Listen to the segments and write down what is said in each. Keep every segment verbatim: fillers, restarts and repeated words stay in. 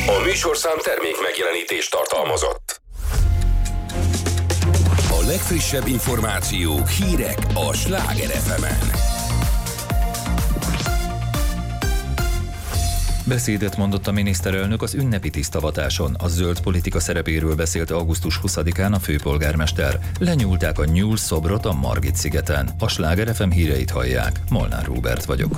A műsorszám termék megjelenítést tartalmazott. A legfrissebb információk, hírek a Sláger ef emen. Beszédet mondott a miniszterelnök az ünnepi tisztavatáson. A zöld politika szerepéről beszélt augusztus huszadikán a főpolgármester. Lenyúlták a nyúl szobrot a Margit-szigeten. A Sláger ef em híreit hallják. Molnár Róbert vagyok.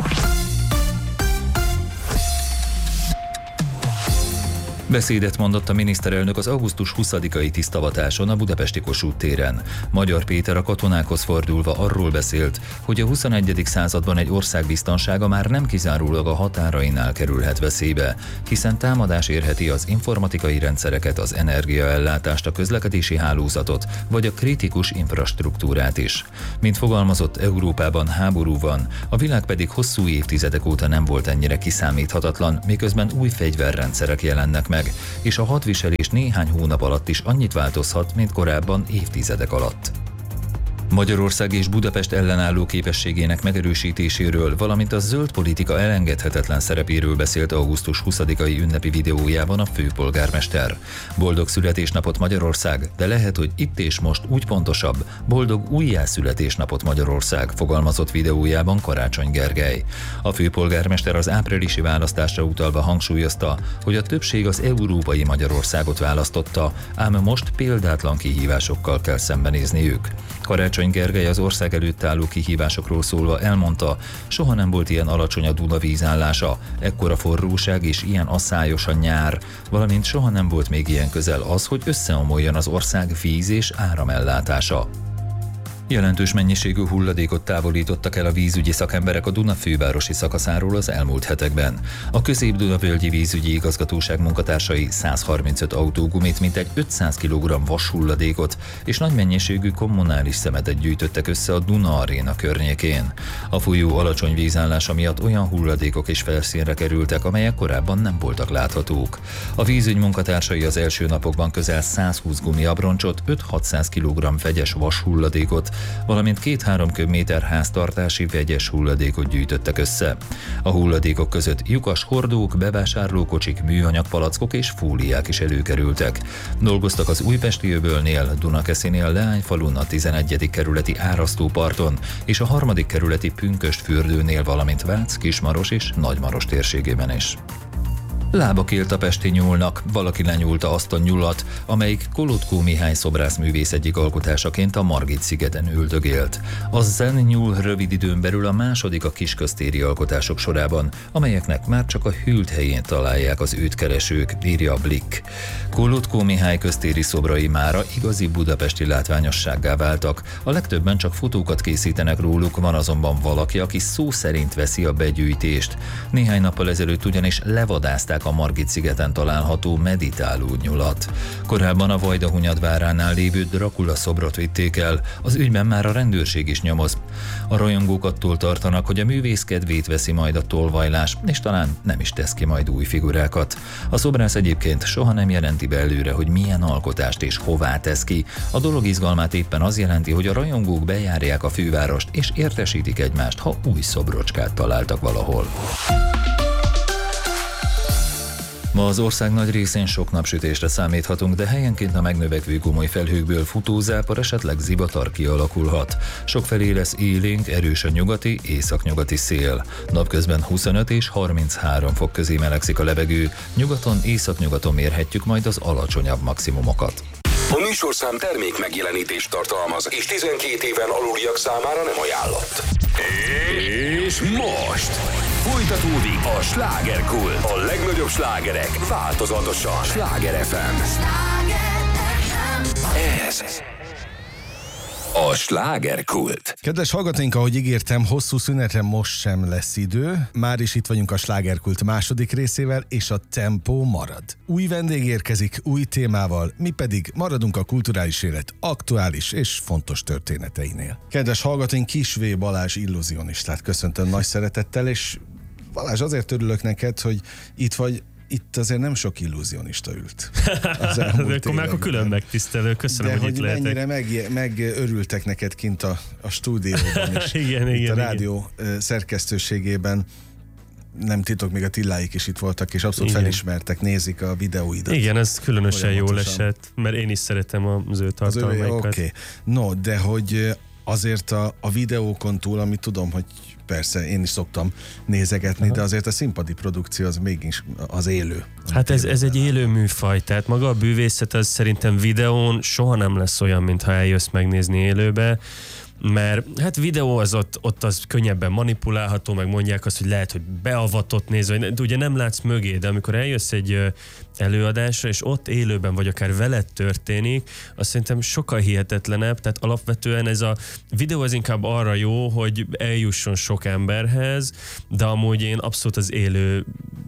Beszédet mondott a miniszterelnök az augusztus huszadikai tisztavatáson a budapesti Kossuth téren. Magyar Péter a katonákhoz fordulva arról beszélt, hogy a huszonegyedik században egy ország biztonsága már nem kizárólag a határainál kerülhet veszélybe, hiszen támadás érheti az informatikai rendszereket, az energiaellátást, a közlekedési hálózatot, vagy a kritikus infrastruktúrát is. Mint fogalmazott, Európában háború van, a világ pedig hosszú évtizedek óta nem volt ennyire kiszámíthatatlan, miközben új fegyverrendszerek jelennek meg, és a hadviselés néhány hónap alatt is annyit változhat, mint korábban évtizedek alatt. Magyarország és Budapest ellenálló képességének megerősítéséről, valamint a zöld politika elengedhetetlen szerepéről beszélt augusztus huszadikai ünnepi videójában a főpolgármester. Boldog születésnapot Magyarország, de lehet, hogy itt és most úgy pontosabb, boldog újjászületésnapot Magyarország, fogalmazott videójában Karácsony Gergely. A főpolgármester az áprilisi választásra utalva hangsúlyozta, hogy a többség az európai Magyarországot választotta, ám most példátlan kihívásokkal kell szembenézniük. Karácsony Gergely az ország előtt álló kihívásokról szólva elmondta, soha nem volt ilyen alacsony a Duna vízállása, ekkora forróság és ilyen asszályos a nyár, valamint soha nem volt még ilyen közel az, hogy összeomoljon az ország víz- és áramellátása. Jelentős mennyiségű hulladékot távolítottak el a vízügyi szakemberek a Duna fővárosi szakaszáról az elmúlt hetekben. A Közép-Duna-völgyi vízügyi igazgatóság munkatársai százharmincöt autógumit, mintegy ötszáz kilogramm vashulladékot és nagy mennyiségű kommunális szemetet gyűjtöttek össze a Duna Aréna környékén. A folyó alacsony vízállása miatt olyan hulladékok is felszínre kerültek, amelyek korábban nem voltak láthatók. A vízügy munkatársai az első napokban közel százhúsz gumiabroncsot, öt-hatszáz kilogramm vegyes vashulladékot, valamint két-három köbméter háztartási vegyes hulladékot gyűjtöttek össze. A hulladékok között lyukas hordók, bevásárlókocsik, műanyag palackok és fóliák is előkerültek. Dolgoztak az Újpesti öbölnél, Dunakeszinél, Leányfalun, a tizenegyedik kerületi Árasztóparton és a harmadik kerületi Pünkösdfürdőnél, valamint Vác, Kismaros és Nagymaros térségében is. Lába kélt a pesti nyúlnak, valaki lenyúlta azt a nyulat, amelyik Kolotkó Mihály szobrászművész egyik alkotásaként a Margit-szigeten üldögélt. A zen nyúl rövid időn belül a második a kisköztéri alkotások sorában, amelyeknek már csak a hűlt helyén találják az őt keresők, írja a Blick. Kolotkó Mihály köztéri szobrai mára igazi budapesti látványossággá váltak, a legtöbben csak fotókat készítenek róluk, van azonban valaki, aki szó szerint veszi a begyűjtést. Néhány nappal ezelőtt ugyanis levadázták a Margit-szigeten található meditáló nyulat. Korábban a Vajdahunyad-váránál lévő Dracula szobrot vitték el, az ügyben már a rendőrség is nyomoz. A rajongók attól tartanak, hogy a művész kedvét veszi majd a tolvajlás, és talán nem is tesz ki majd új figurákat. A szobrász egyébként soha nem jelenti be előre, hogy milyen alkotást és hová tesz ki. A dolog izgalmát éppen az jelenti, hogy a rajongók bejárják a fővárost, és értesítik egymást, ha új szobrocskát találtak valahol. Ma az ország nagy részén sok napsütésre számíthatunk, de helyenként a megnövekvő gomoly felhőkből futózápor, esetleg zivatar kialakulhat. Sokfelé lesz élénk, erős a nyugati, északnyugati szél. Napközben huszonöt és harminchárom fok közé melegszik a levegő, nyugaton, északnyugaton mérhetjük majd az alacsonyabb maximumokat. A műsorszám termék megjelenítést tartalmaz, és tizenkét éven aluliak számára nem ajánlott. És most folytatódik a Slágerkult. A legnagyobb slágerek változatosan. Sláger ef em. Ez a Slágerkult. Kedves hallgatóink, ahogy ígértem, hosszú szünetre most sem lesz idő. Már is itt vagyunk a Slágerkult második részével, és a tempó marad. Új vendég érkezik, új témával, mi pedig maradunk a kulturális élet aktuális és fontos történeteinél. Kedves hallgatóink, Kis V. Balázs illúzionistát köszöntöm nagy szeretettel, és Balázs, azért örülök neked, hogy itt vagy. Itt azért nem sok illúzionista ült. Az akkor már akkor külön megtisztelő, köszönöm, de hogy, hogy itt lehetek. mennyire meg, megörültek neked kint a, a stúdióban is. igen, itt igen, a rádió igen. szerkesztőségében. nem titok, még a Tilláik is itt voltak, és abszolút Igen. felismertek, nézik a videóidat. Igen, ez különösen jól esett, mert én is szeretem az ő tartalmaikat. Oké, okay. No, de hogy azért a, a videókon túl, amit tudom, hogy persze én is szoktam nézegetni, Aha. de azért a színpadi produkció az mégis az élő. Hát ez, ez egy élő műfaj, tehát maga a bűvészet az szerintem videón soha nem lesz olyan, mintha eljössz megnézni élőbe, mert hát videó az ott, ott az könnyebben manipulálható, meg mondják azt, hogy lehet, hogy beavatott néz, vagy ugye nem látsz mögé, de amikor eljössz egy előadásra, és ott élőben, vagy akár veled történik, azt szerintem sokkal hihetetlenebb, tehát alapvetően ez a videó az inkább arra jó, hogy eljusson sok emberhez, de amúgy én abszolút az élő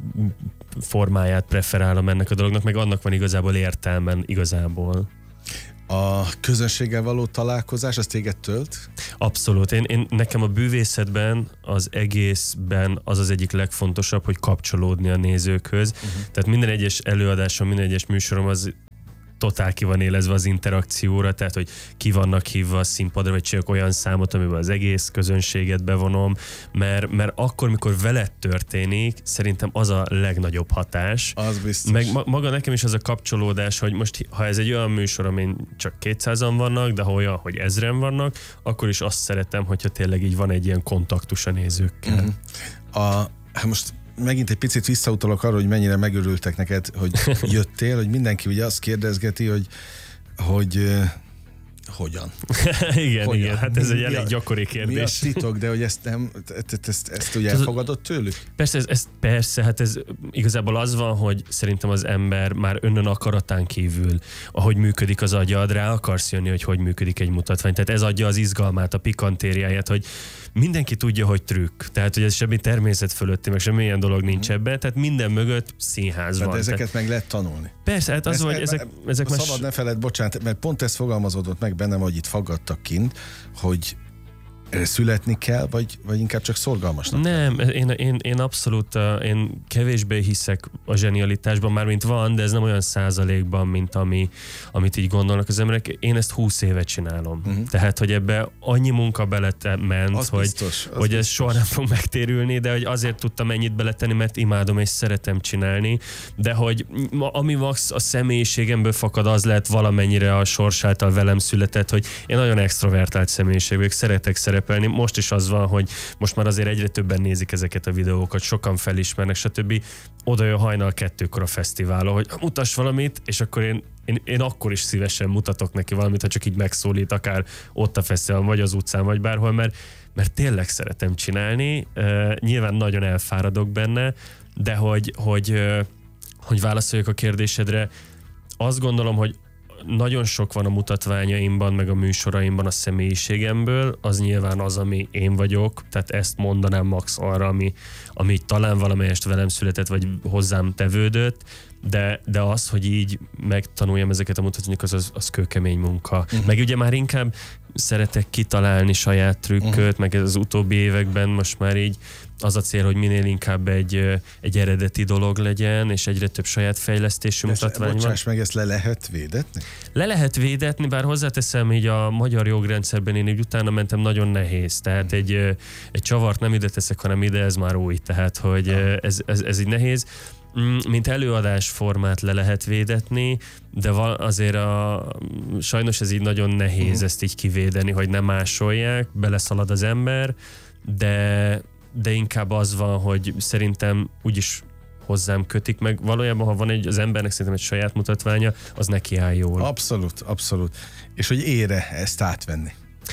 formáját preferálom ennek a dolognak, meg annak van igazából értelmen igazából. A közönséggel való találkozás, az téged tölt? Abszolút. Én, én, nekem a bűvészetben, az egészben az az egyik legfontosabb, hogy kapcsolódni a nézőkhöz. Uh-huh. Tehát minden egyes előadásom, minden egyes műsorom az totál ki van élezve az interakcióra, tehát hogy ki vannak hívva a színpadra, vagy csak olyan számot, amiben az egész közönséget bevonom, mert, mert akkor, mikor veled történik, szerintem az a legnagyobb hatás. Az biztos. Meg maga nekem is az a kapcsolódás, hogy most, ha ez egy olyan műsor, amin csak kétszázan vannak, de ha olyan, hogy ezren vannak, akkor is azt szeretem, hogyha tényleg így van egy ilyen kontaktus a nézőkkel. Uh-huh. A, most megint egy picit visszautalok arra, hogy mennyire megörültek neked, hogy jöttél, hogy mindenki ugye azt kérdezgeti, hogy, hogy uh, hogyan? igen, hogyan? igen, hát ez mi, egy elég gyakori kérdés. Mi a titok, de hogy ezt nem, ezt, ezt, ezt ugye elfogadott tőlük? Persze, ez, ez, persze, hát ez igazából az van, hogy szerintem az ember már önnön akaratán kívül, ahogy működik az agyad, rá akarsz jönni, hogy hogy működik egy mutatvány. Tehát ez adja az izgalmát, a pikantériáját, hogy mindenki tudja, hogy trükk. Tehát, hogy ez semmi természet fölötti, meg semmi ilyen dolog nincs ebben, tehát minden mögött színház tehát van. ezeket tehát... meg lehet tanulni. Persze, hát az, ezt, hogy ezek, ezek más... Szabad ne feled, bocsánat, mert pont ez fogalmazódott meg bennem, hogy itt faggattak kint, hogy születni kell, vagy, vagy inkább csak szorgalmasnak? Nem, én, én, én abszolút, én kevésbé hiszek a zsenialitásban, mármint van, de ez nem olyan százalékban, mint ami, amit így gondolnak az emberek. Én ezt húsz évet csinálom. Uh-huh. Tehát, hogy ebbe annyi munka belement, az hogy, biztos, hogy biztos. Ez soha nem fog megtérülni, de hogy azért tudtam ennyit beletenni, mert imádom és szeretem csinálni, de hogy ami max a személyiségemből fakad, az lehet valamennyire a sors által velem született, hogy én nagyon extrovertált személyiség vagyok, szeretek szeretni. Most is az van, hogy most már azért egyre többen nézik ezeket a videókat, sokan felismernek, stb. Oda jön hajnal kettőkor a fesztiválon, hogy mutass valamit, és akkor én, én, én akkor is szívesen mutatok neki valamit, ha csak így megszólít, akár ott a fesztiválon, vagy az utcán, vagy bárhol, mert, mert tényleg szeretem csinálni. Uh, nyilván nagyon elfáradok benne, de hogy, hogy, uh, hogy válaszoljak a kérdésedre, azt gondolom, hogy nagyon sok van a mutatványaimban, meg a műsoraimban a személyiségemből, az nyilván az, ami én vagyok, tehát ezt mondanám max arra, ami, ami talán valamelyest velem született, vagy hozzám tevődött, de, de az, hogy így megtanuljam ezeket a mutatványokat, az, az, az kőkemény munka. Uh-huh. Meg ugye már inkább szeretek kitalálni saját trükköt, uh-huh. meg az utóbbi években most már így az a cél, hogy minél inkább egy, egy eredeti dolog legyen, és egyre több saját fejlesztésű mutatvány van. Bocsáss meg, ezt le lehet védetni? Le lehet védetni, bár hozzáteszem, így a magyar jogrendszerben én így utána mentem, nagyon nehéz. Tehát egy, egy csavart nem ide teszek, hanem ide, ez már új. Tehát, hogy ez, ez, ez így nehéz. Mint előadás formát le lehet védetni, de azért a, sajnos ez így nagyon nehéz uh-huh. ezt így kivédeni, hogy nem másolják, beleszalad az ember, de de inkább az van, hogy szerintem úgyis hozzám kötik meg. Valójában, ha van egy, az embernek szerintem egy saját mutatványa, az neki áll jól. Abszolút, abszolút. És hogy ére ezt átvenni?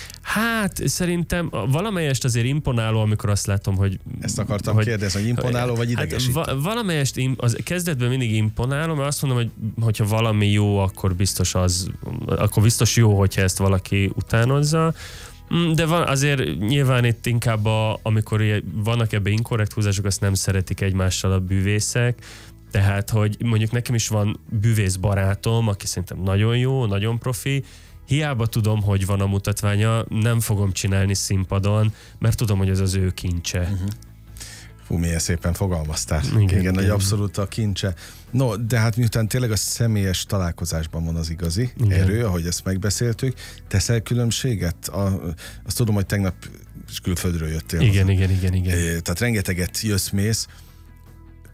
Hát szerintem valamelyest azért imponáló, amikor azt látom, hogy... Ezt akartam hogy, kérdezni, hogy imponáló vagy idegesítő? Hát valamelyest, az kezdetben mindig imponáló, mert azt mondom, hogy hogyha valami jó, akkor biztos az, akkor biztos jó, hogyha ezt valaki utánozza. De van, azért nyilván itt inkább, a, amikor vannak ebbe inkorrekt húzások, azt nem szeretik egymással a bűvészek, tehát, hogy mondjuk nekem is van bűvész barátom, aki szerintem nagyon jó, nagyon profi, hiába tudom, hogy van a mutatványa, nem fogom csinálni színpadon, mert tudom, hogy ez az ő kincse. Uh-huh. Fú, milyen szépen fogalmaztál. Igen, igen, igen. Nagy abszolút a kincse. No, de hát miután tényleg a személyes találkozásban van az igazi igen. erő, ahogy ezt megbeszéltük, teszel különbséget? A, azt tudom, hogy tegnap külföldről jöttél. Igen, igen, igen, igen. Tehát rengeteget jössz-mész.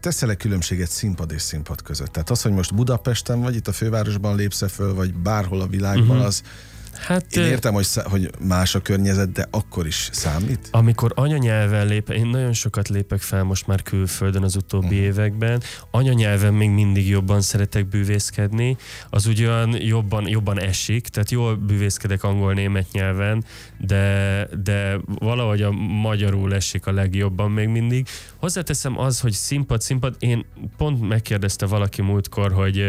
teszel-e különbséget színpad és színpad között? Tehát az, hogy most Budapesten vagy, itt a fővárosban lépsz föl, vagy bárhol a világban, uh-huh. az... Hát, én értem, hogy, szá- hogy más a környezet, de akkor is számít? Amikor anyanyelven lép, én nagyon sokat lépek fel most már külföldön az utóbbi uh-huh. években, anyanyelven még mindig jobban szeretek bűvészkedni, az ugyan jobban, jobban esik, tehát jól bűvészkedek angol-német nyelven, de, de valahogy a magyarul esik a legjobban még mindig. Hozzáteszem az, hogy színpad, színpad, én pont megkérdezte valaki múltkor, hogy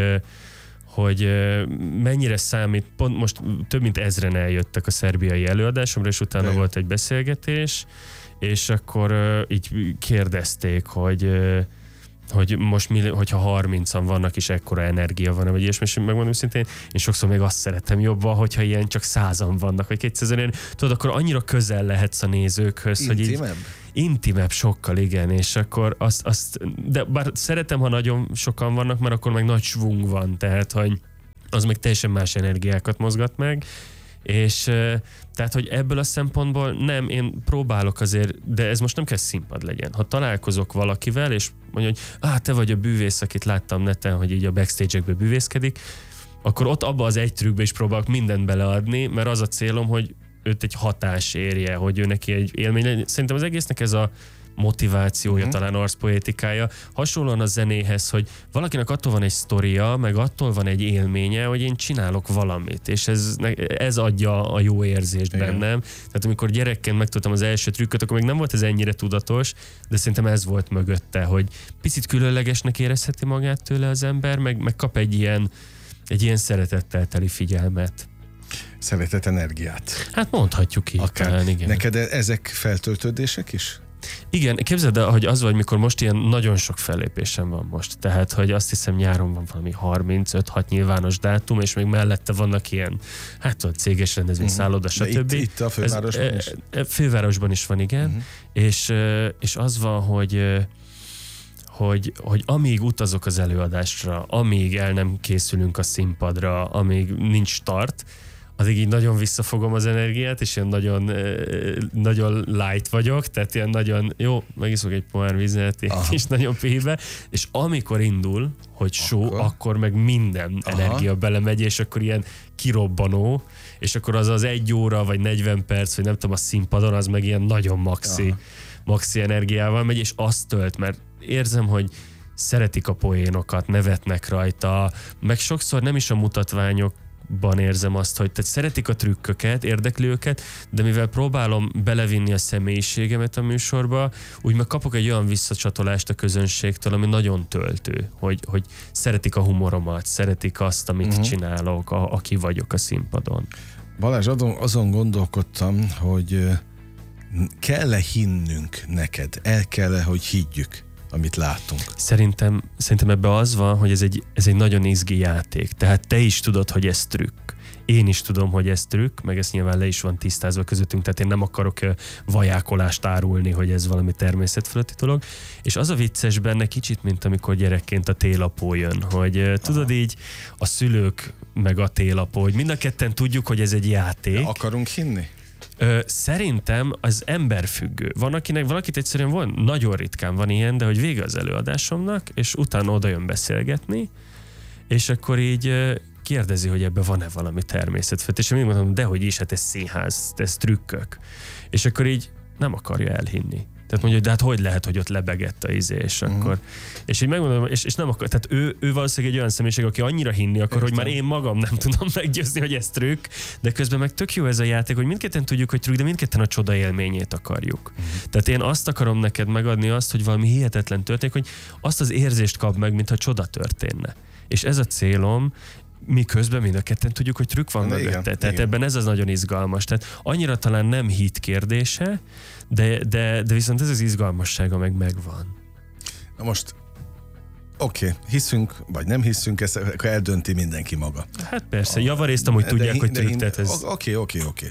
hogy mennyire számít, pont most több mint ezren eljöttek a szerbiai előadásomra, és utána de. volt egy beszélgetés, és akkor így kérdezték, hogy hogy most mi, hogyha harmincan vannak, és ekkora energia van, vagy ilyesmi, és megmondom szintén, én sokszor még azt szeretem jobban, hogyha ilyen csak százan vannak, vagy kétszázan, tudod, akkor annyira közel lehetsz a nézőkhöz, intimebb? hogy így intimebb sokkal, igen, és akkor azt, azt, de bár szeretem, ha nagyon sokan vannak, mert akkor meg nagy svung van, tehát, hogy az meg teljesen más energiákat mozgat meg, és tehát, hogy ebből a szempontból nem, én próbálok azért, de ez most nem kell színpad legyen. Ha találkozok valakivel, és mondja, hogy ah, te vagy a bűvész, akit láttam neten, hogy így a backstage-ekbe bűvészkedik, akkor ott abba az egy trükkbe is próbálok mindent beleadni, mert az a célom, hogy őt egy hatás érje, hogy ő neki egy élmény legyen. Szerintem az egésznek ez a motivációja, uh-huh. talán arszpoétikája. Hasonlóan a zenéhez, hogy valakinek attól van egy sztoria, meg attól van egy élménye, hogy én csinálok valamit, és ez, ez adja a jó érzést igen. bennem. Tehát amikor gyerekként megtudtam az első trükköt, akkor még nem volt ez ennyire tudatos, de szerintem ez volt mögötte, hogy picit különlegesnek érezheti magát tőle az ember, meg, meg kap egy ilyen, egy ilyen szeretettel teli figyelmet. Szeretet energiát. Hát mondhatjuk így. Akár. Talán, igen. Neked ezek feltöltődések is? Igen, képzeld el, hogy az vagy, mikor most ilyen nagyon sok fellépésem van most. Tehát, hogy azt hiszem nyáron van valami harmincöt-hat nyilvános dátum, és még mellette vannak ilyen, hát tudod, céges rendezvény, uh-huh. szálloda, stb. Itt, itt a fővárosban Ez, is? Fővárosban is van, igen. Uh-huh. És, és az van, hogy Hogy, hogy amíg utazok az előadásra, amíg el nem készülünk a színpadra, amíg nincs start, addig így nagyon visszafogom az energiát, és ilyen nagyon, nagyon light vagyok, tehát ilyen nagyon, jó, megiszok egy pohár vizet, és nagyon pihibe, és amikor indul, hogy show, akkor, akkor meg minden Aha. energia belemegy, és akkor ilyen kirobbanó, és akkor az az egy óra, vagy negyven perc, vagy nem tudom, a színpadon, az meg ilyen nagyon maxi, Aha. maxi energiával megy, és azt tölt, mert érzem, hogy szeretik a poénokat, nevetnek rajta, meg sokszor nem is a mutatványokban érzem azt, hogy tehát szeretik a trükköket, érdekli őket, de mivel próbálom belevinni a személyiségemet a műsorba, úgy meg kapok egy olyan visszacsatolást a közönségtől, ami nagyon töltő, hogy, hogy szeretik a humoromat, szeretik azt, amit uh-huh. csinálok, a, aki vagyok a színpadon. Balázs, azon gondolkodtam, hogy kell-e hinnünk neked? El kell-e, hogy higgyük, amit látunk? Szerintem, szerintem ebben az van, hogy ez egy, ez egy nagyon izgi játék. Tehát te is tudod, hogy ez trükk. Én is tudom, hogy ez trükk, meg ezt nyilván le is van tisztázva közöttünk, tehát én nem akarok vajákolást árulni, hogy ez valami természetfeletti dolog. És az a vicces benne kicsit, mint amikor gyerekként a télapó jön, hogy Aha. tudod így a szülők meg a télapó, hogy mind a ketten tudjuk, hogy ez egy játék. De akarunk hinni? Ö, szerintem az emberfüggő. Van akinek, valakit egyszerűen van, nagyon ritkán van ilyen, de hogy vége az előadásomnak, és utána oda jön beszélgetni, és akkor így kérdezi, hogy ebben van-e valami természetfeletti, és én mindig mondom, dehogy is, hát ez színház, ez trükkök. És akkor így nem akarja elhinni. Tehát mondja, hogy de hát hogy lehet, hogy ott lebegett a izé, és uh-huh. akkor... És így megmondom, és, és nem akar, tehát ő, ő valószínűleg egy olyan személyiség, aki annyira hinni akar, Értem. hogy már én magam nem tudom meggyőzni, hogy ez trükk, de közben meg tök jó ez a játék, hogy mindketten tudjuk, hogy trükk, de mindketten a csoda élményét akarjuk. Uh-huh. Tehát én azt akarom neked megadni azt, hogy valami hihetetlen történik, hogy azt az érzést kap meg, mintha csoda történne. És ez a célom, miközben mind a ketten tudjuk, hogy trükk van mögötte. Tehát igen. ebben ez az nagyon izgalmas. Tehát annyira talán nem hit kérdése, de, de, de viszont ez az izgalmassága meg megvan. Na most, oké, okay, hiszünk, vagy nem hiszünk, ezt akkor eldönti mindenki maga. Hát persze, javarészt amúgy tudják, hogy trükk, tehát ez... Oké, oké, oké.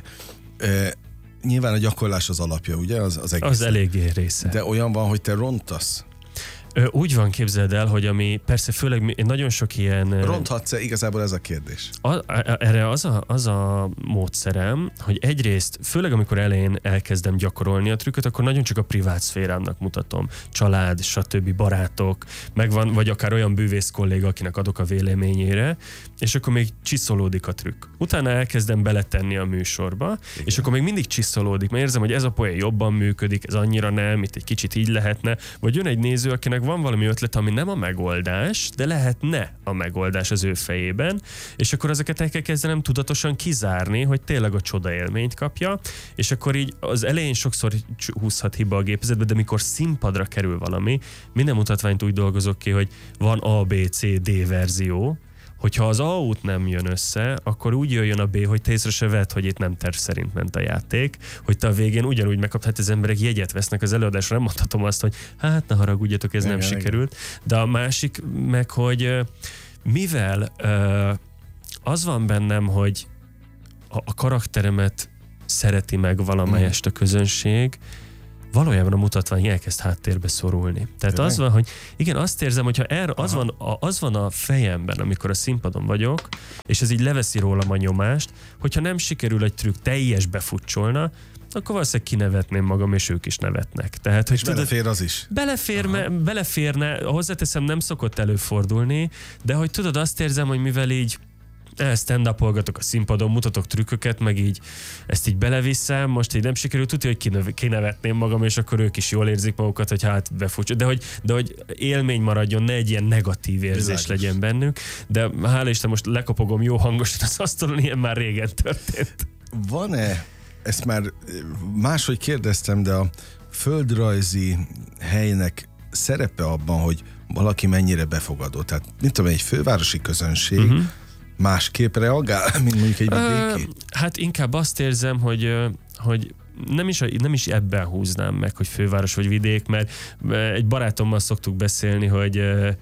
Nyilván a gyakorlás az alapja, ugye? Az, az, az eléggé része. De olyan van, hogy te rontasz? Ö, úgy van, képzeld el, hogy ami persze főleg nagyon sok ilyen... Ronthatsz-e? Igazából ez a kérdés. A, a, erre az a, az a módszerem, hogy egyrészt, főleg amikor elején elkezdem gyakorolni a trükköt, akkor nagyon csak a privát szférámnak mutatom. Család, stb. Barátok, megvan, vagy akár olyan bűvész kolléga, akinek adok a véleményére, és akkor még csiszolódik a trükk. Utána elkezdem beletenni a műsorba, igen. És akkor még mindig csiszolódik, mert érzem, hogy ez a poén jobban működik, ez annyira nem, itt egy kicsit így lehetne, vagy jön egy néző, akinek van valami ötlet, ami nem a megoldás, de lehetne a megoldás az ő fejében, és akkor ezeket el kell kezdenem tudatosan kizárni, hogy tényleg a csoda élményt kapja, és akkor így az elején sokszor húzhat hiba a gépezetbe, de mikor színpadra kerül valami, minden mutatványt úgy dolgozok ki, hogy van A, B, C, D verzió, hogyha az A út nem jön össze, akkor úgy jöjjön a B, hogy te észre se vedd, hogy itt nem terv szerint ment a játék, hogy te a végén ugyanúgy megkapd, hát az emberek jegyet vesznek az előadásra, nem mondhatom azt, hogy hát ne haragudjatok, ez igen, nem igen. sikerült. De a másik meg, hogy mivel az van bennem, hogy a karakteremet szereti meg valamelyest a közönség, valójában a mutatvány elkezd háttérbe szorulni. Tehát az van, hogy igen, azt érzem, hogyha erre, az, van a, az van a fejemben, amikor a színpadon vagyok, és ez így leveszi rólam a nyomást, hogyha nem sikerül egy trükk teljes befutcsolna, akkor valószínűleg kinevetném magam, és ők is nevetnek. Tehát, hogy és tudod, belefér az is. Beleférne, beleférne, hozzáteszem, nem szokott előfordulni, de hogy tudod, azt érzem, hogy mivel így stand-upolgatok a színpadon, mutatok trükköket, meg így ezt így beleviszem, most így nem sikerült, tudja, hogy kinevetném magam, és akkor ők is jól érzik magukat, hogy hát befutsz. De hogy, de hogy élmény maradjon, ne egy ilyen negatív érzés Bizonyos. legyen bennük, de hála Isten, most lekapogom jó hangosan az asztalon, ilyen már régen történt. Van-e, ezt már máshogy kérdeztem, de a földrajzi helynek szerepe abban, hogy valaki mennyire befogadó? Tehát, mint tudom, egy fővárosi közönség uh-huh. másképp reagál, mint mondjuk egy vidéki? Uh, hát inkább azt érzem, hogy, hogy nem is, nem is ebben húznám meg, hogy főváros vagy vidék, mert egy barátommal szoktuk beszélni, hogy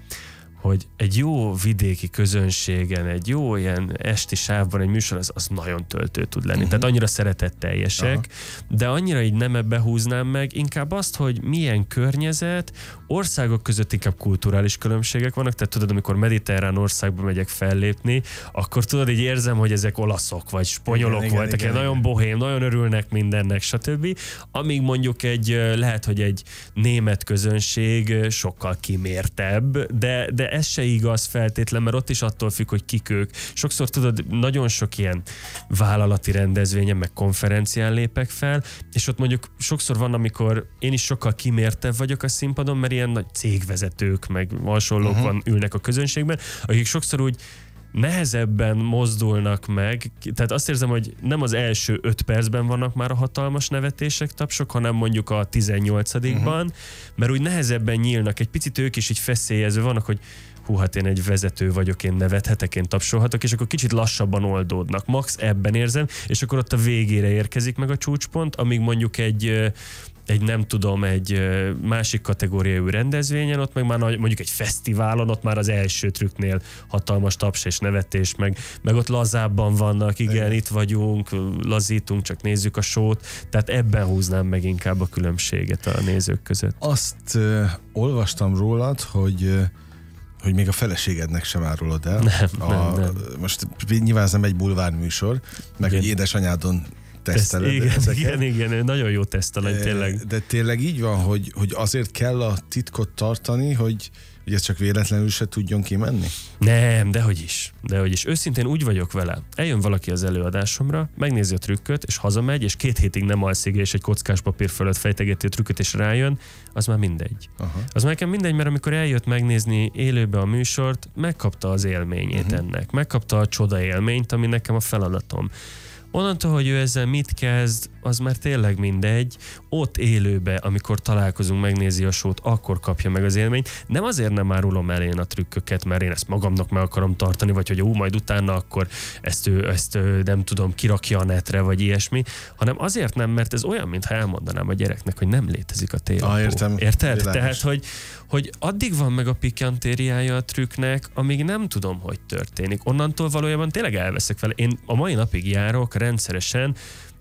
hogy egy jó vidéki közönségen, egy jó ilyen esti sávban egy műsor, az, az nagyon töltő tud lenni. Uh-huh. Tehát annyira szeretetteljesek, Aha. de annyira így nem ebbe húznám meg, inkább azt, hogy milyen környezet, országok között inkább kulturális különbségek vannak, tehát tudod, amikor mediterrán országba megyek fellépni, akkor tudod, így érzem, hogy ezek olaszok, vagy spanyolok igen, voltak, igen, igen, nagyon igen. bohém, nagyon örülnek mindennek, stb. Amíg mondjuk egy, lehet, hogy egy német közönség sokkal kimértebb, de, de ez se igaz feltétlen, mert ott is attól függ, hogy kik ők. Sokszor tudod, nagyon sok ilyen vállalati rendezvényen, meg konferencián lépek fel, és ott mondjuk sokszor van, amikor én is sokkal kimértebb vagyok a színpadon, mert ilyen nagy cégvezetők, meg hasonlók uh-huh. van, ülnek a közönségben, akik sokszor úgy nehezebben mozdulnak meg, tehát azt érzem, hogy nem az első öt percben vannak már a hatalmas nevetések, tapsok, hanem mondjuk a tizennyolcadikban, uh-huh. mert úgy nehezebben nyílnak, egy picit ők is így feszélyező vannak, hogy hú, hát én egy vezető vagyok, én nevethetek, én tapsolhatok, és akkor kicsit lassabban oldódnak. Max ebben érzem, és akkor ott a végére érkezik meg a csúcspont, amíg mondjuk egy egy nem tudom, egy másik kategóriájú rendezvényen, ott meg már mondjuk egy fesztiválon, ott már az első trükknél hatalmas taps és nevetés, meg, meg ott lazábban vannak, igen, igen, itt vagyunk, lazítunk, csak nézzük a sót, tehát ebben húznám meg inkább a különbséget a nézők között. Azt uh, olvastam rólad, hogy uh, hogy még a feleségednek sem árulod el. Nem, a, nem, nem. Most nyilván ez nem egy bulvárműsor, meg igen. Hogy édesanyádon teszteled. Igen, igen, igen, igen, nagyon jó teszteled, tényleg. De tényleg így van, hogy, hogy azért kell a titkot tartani, hogy hogy ez csak véletlenül se tudjon kimenni? Nem, dehogy is. Dehogy is. Őszintén úgy vagyok vele. Eljön valaki az előadásomra, megnézi a trükköt, és hazamegy, és két hétig nem alszik, és egy kockás papír fölött fejtegeti a trükköt, és rájön, az már mindegy. Aha. Az már nekem mindegy, mert amikor eljött megnézni élőbe a műsort, megkapta az élményét uh-huh. ennek. Megkapta a csoda élményt, ami nekem a feladatom. Onnantól, hogy ő ezzel mit kezd, az már tényleg mindegy. Ott élőbe, amikor találkozunk, megnézi a sót, akkor kapja meg az élményt. Nem azért nem árulom el én a trükköket, mert én ezt magamnak meg akarom tartani, vagy hogy jó, majd utána akkor ezt, ő, ezt ő, nem tudom, kirakja a netre, vagy ilyesmi, hanem azért nem, mert ez olyan, mintha elmondanám a gyereknek, hogy nem létezik a télapó. Ah, értem. Érted? Világos. Tehát, hogy, hogy addig van meg a pikantériája a trükknek, amíg nem tudom, hogy történik. Onnantól valójában tényleg elveszek vele. Én a mai napig járok rendszeresen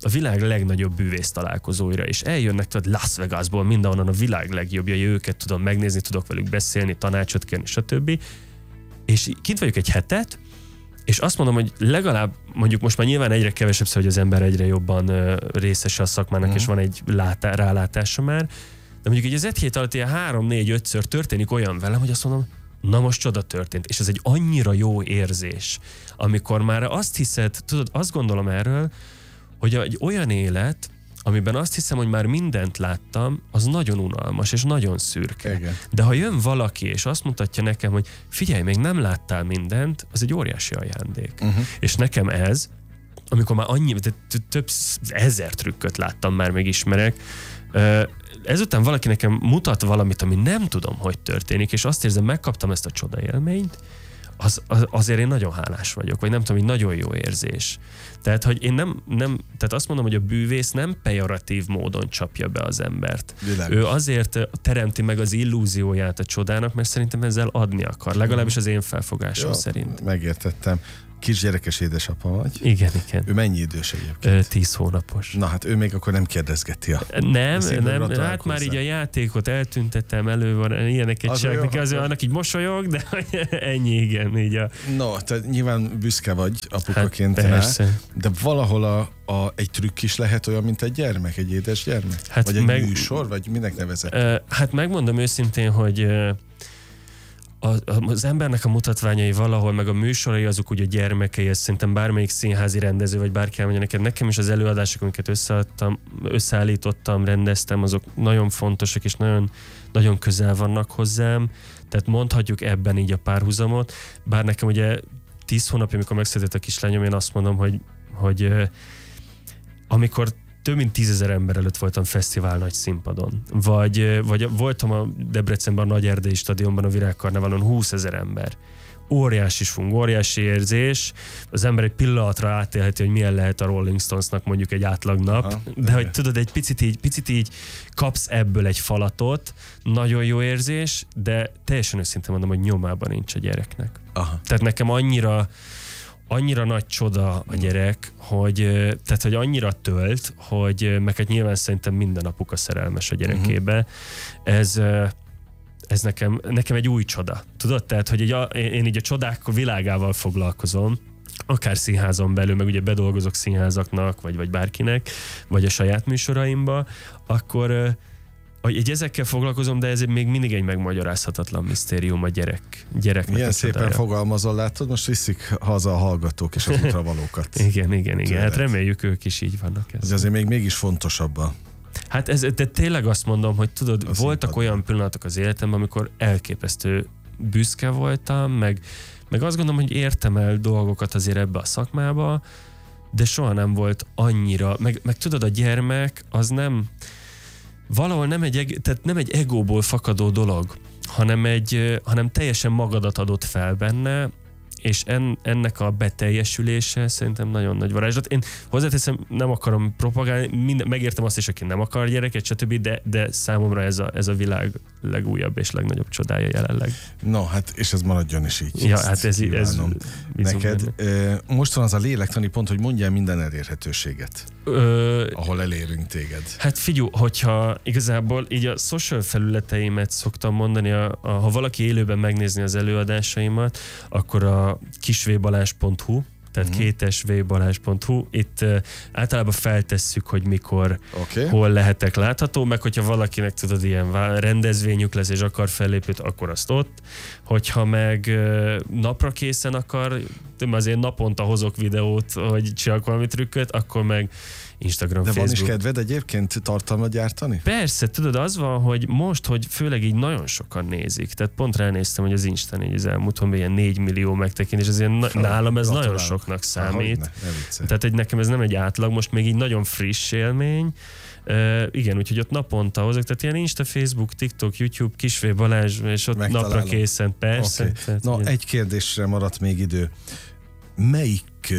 a világ legnagyobb bűvész találkozóira, és eljönnek tudod Las Vegasból, mindenhonnan a világ legjobbjai, őket tudom megnézni, tudok velük beszélni, tanácsot kérni, stb. És kint vagyok egy hetet, és azt mondom, hogy legalább, mondjuk most már nyilván egyre kevesebb szó, hogy az ember egyre jobban uh, részese a szakmának, mm. és van egy látá, rálátása már, de mondjuk így az egy hét alatt ilyen három, négy, ötször történik olyan velem, hogy azt mondom, na most csoda történt. És ez egy annyira jó érzés, amikor már azt hiszed, tudod, azt gondolom erről, hogy egy olyan élet, amiben azt hiszem, hogy már mindent láttam, az nagyon unalmas és nagyon szürke. Igen. De ha jön valaki, és azt mutatja nekem, hogy figyelj, még nem láttál mindent, az egy óriási ajándék. Uh-huh. És nekem ez, amikor már annyi, több ezer trükköt láttam, már meg ismerek, ezután valaki nekem mutat valamit, ami nem tudom, hogy történik, és azt érzem, megkaptam ezt a csoda élményt, az, az, azért én nagyon hálás vagyok, vagy nem tudom, hogy nagyon jó érzés. Tehát, hogy én nem, nem, tehát azt mondom, hogy a bűvész nem pejoratív módon csapja be az embert. Világos. Ő azért teremti meg az illúzióját a csodának, mert szerintem ezzel adni akar. Legalábbis az én felfogásom Jó, szerint. Megértettem. Kisgyerekes édesapa vagy? Igen, igen. Ő mennyi idős egyébként? Ö, tíz hónapos. Na hát ő még akkor nem kérdezgeti a... Nem, nem, hát már így a játékot eltüntettem, elő van, ilyeneket csak neki, az, annak így mosolyog, de ennyi, igen, így a... No, te nyilván büszke vagy apukaként hát, rá, persze. de valahol a, a, egy trükk is lehet olyan, mint egy gyermek, egy édes gyermek? Hát vagy egy meg, műsor, vagy minek nevezett? Uh, hát megmondom őszintén, hogy uh, az embernek a mutatványai valahol, meg a műsorai azok úgy a gyermekei, ezt szerintem bármelyik színházi rendező, vagy bárki elmondja neked. Nekem is az előadások, amiket összeadtam, összeállítottam, rendeztem, azok nagyon fontosak, és nagyon, nagyon közel vannak hozzám. Tehát mondhatjuk ebben így a párhuzamot. Bár nekem ugye tíz hónapja, amikor megszületett a kislányom, én azt mondom, hogy, hogy amikor több mint tízezer ember előtt voltam fesztivál nagy színpadon. Vagy, vagy voltam a Debrecenben, a Nagy Erdélyi stadionban, a Virágkarneválon húszezer ember. Óriási fung, óriási érzés. Az ember egy pillanatra átélheti, hogy milyen lehet a Rolling Stonesnak mondjuk egy átlag nap. Aha, de, de hogy tudod, egy picit így, picit így kapsz ebből egy falatot, nagyon jó érzés, de teljesen őszintén mondom, hogy nyomában nincs a gyereknek. Aha. Tehát nekem annyira annyira nagy csoda a gyerek, hogy, tehát, hogy annyira tölt, hogy meg hát nyilván szerintem minden apuka szerelmes a gyerekébe. Uh-huh. Ez, ez nekem, nekem egy új csoda. Tudod? Tehát, hogy egy, én így a csodák világával foglalkozom, akár színházon belül, meg ugye bedolgozok színházaknak, vagy, vagy bárkinek, vagy a saját műsoraimba, akkor egy ezekkel foglalkozom, de ez még mindig egy megmagyarázhatatlan misztérium a gyerek, gyereknek. Milyen a szépen csodája. Fogalmazol, látod, most viszik haza a hallgatók és az útravalókat. igen, igen, igen. Hát reméljük, ők is így vannak. Ez azért még mégis fontosabb a... Hát ez, de tényleg azt mondom, hogy tudod, az voltak színpadban olyan pillanatok az életemben, amikor elképesztő büszke voltam, meg, meg azt gondolom, hogy értem el dolgokat azért ebbe a szakmába, de soha nem volt annyira, meg, meg tudod, a gyermek az nem... valahol nem egy, tehát nem egy egóból fakadó dolog, hanem, egy, hanem teljesen magadat adott fel benne, és en, ennek a beteljesülése szerintem nagyon nagy varázslat. Én hozzáteszem, nem akarom propagálni, minden, megértem azt is, aki nem akar gyereket, stb., de, de számomra ez a, ez a világ legújabb és legnagyobb csodája jelenleg. No, hát és ez maradjon is így. Ja, hát ez, ez neked. Benne. Most van az a lélektani pont, hogy mondjál minden elérhetőséget, Ö, ahol elérünk téged. Hát figyelj, hogyha igazából így a social felületeimet szoktam mondani, a, a, ha valaki élőben megnézni az előadásaimat, akkor a kisvbalázs pont hu, tehát mm. kétesvbalázs pont hu. Itt uh, általában feltesszük, hogy mikor, okay. hol lehetek látható, meg hogyha valakinek tudod, ilyen rendezvényük lesz és akar fellépőt, akkor azt ott. Hogyha meg uh, napra készen akar, azért naponta hozok videót, hogy csinálok valami trükköt, akkor meg Instagram, de Facebook. De van is kedved egyébként tartalmat gyártani? Persze, tudod, az van, hogy most, hogy főleg így nagyon sokan nézik, tehát pont ránéztem, hogy az Instán így az elmúlt hónapban ilyen négy millió megtekintés, azért na- nálam ez nagyon soknak számít. Ne, ne tehát egy, nekem ez nem egy átlag, most még így nagyon friss élmény. Uh, igen, úgyhogy ott naponta hozok, tehát ilyen Insta, Facebook, TikTok, YouTube, Kisvé Balázs, és ott megtalálom. Napra készen, persze. Okay. Tehát, Na, ugye... egy kérdésre maradt még idő. Melyik... Uh...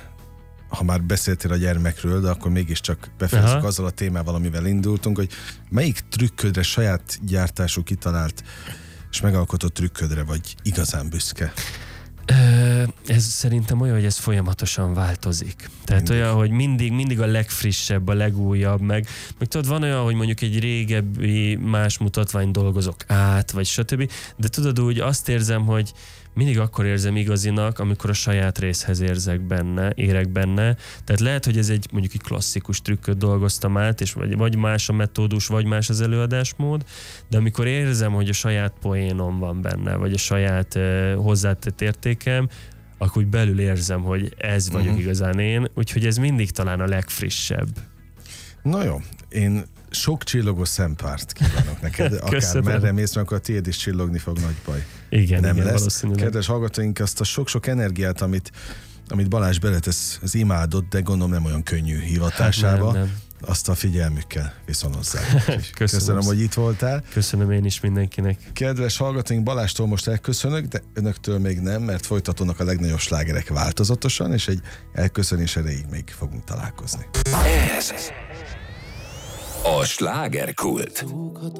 ha már beszéltél a gyermekről, de akkor mégiscsak befejezzük azzal a témával, amivel indultunk, hogy melyik trükködre, saját gyártású kitalált és megalkotott trükködre vagy igazán büszke? Ez szerintem olyan, hogy ez folyamatosan változik. Tehát mindig. Olyan, hogy mindig, mindig a legfrissebb, a legújabb, meg, meg tudod, van olyan, hogy mondjuk egy régebbi más mutatvány dolgozok át, vagy stb. De tudod úgy, azt érzem, hogy mindig akkor érzem igazinak, amikor a saját részhez érzek benne, érek benne. Tehát lehet, hogy ez egy mondjuk egy klasszikus trükköt dolgoztam át, és vagy, vagy más a metódus, vagy más az előadásmód, de amikor érzem, hogy a saját poénom van benne, vagy a saját uh, hozzátett értékem, akkor úgy belül érzem, hogy ez vagyok uh-huh. igazán én, úgyhogy ez mindig talán a legfrissebb. Na jó, én sok csillogos szempárt kívánok neked, akár merre mész, mert akkor a tiéd is csillogni fog, nagy baj. Igen, nem igen, lesz. valószínűleg. Kedves hallgatóink, azt a sok-sok energiát, amit, amit Balázs beletesz az imádott, de gondolom nem olyan könnyű hivatásába, hát nem, nem. azt a figyelmükkel viszonozzák. Köszönöm, Köszönöm, hogy itt voltál. Köszönöm én is mindenkinek. Kedves hallgatóink, Balástól most elköszönök, de önöktől még nem, mert folytatódnak a legnagyobb slágerek változatosan, és egy elköszönés erejéig még fogunk találkozni. Ez a Slágerkult.